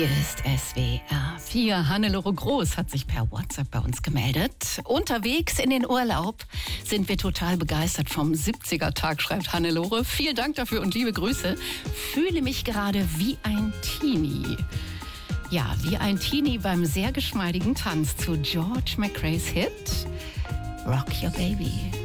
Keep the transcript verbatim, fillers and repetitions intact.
Hier ist S W R vier. Hannelore Groß hat sich per WhatsApp bei uns gemeldet. Unterwegs in den Urlaub sind wir total begeistert vom siebziger-Tag, schreibt Hannelore. Vielen Dank dafür und liebe Grüße. Fühle mich gerade wie ein Teenie. Ja, wie ein Teenie beim sehr geschmeidigen Tanz zu George McRae's Hit Rock Your Baby.